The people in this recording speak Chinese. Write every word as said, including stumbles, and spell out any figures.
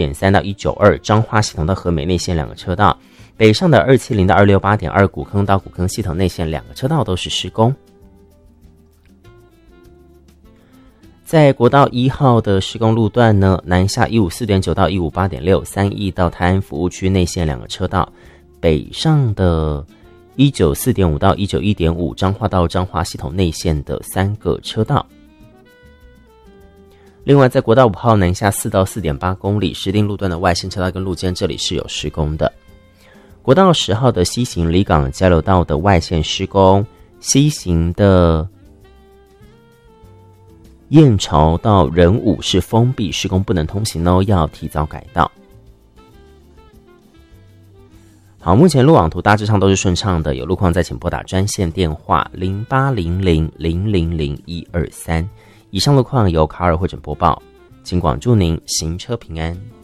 点三到一九二彰化系统到和美内线两个车道，北上的二七零到二六八点二古坑到古坑系统内线两个车道都是施工。在国道一号的施工路段呢，南下一五四点九到一五八点六三义到泰安服务区内线两个车道，北上的一九四点五到一九一点五彰化到彰化系统内线的三个车道。另外在国道五号南下四到四点八公里石碇路段的外线车道跟路肩，这里是有施工的。国道十号的西行离港交流道的外线施工，西行的燕巢到仁武是封闭施工，不能通行哦，要提早改道。好，目前路网图大致上都是顺畅的，有路况再请拨打专线电话零八零零零零零一二三。以上路况由卡尔会诊播报，尽管祝您行车平安。